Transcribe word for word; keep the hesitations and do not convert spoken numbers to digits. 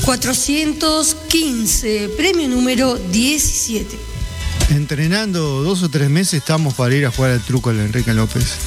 cuatrocientos quince, premio número diecisiete. Entrenando dos o tres meses estamos para ir a jugar al truco al Enrique López.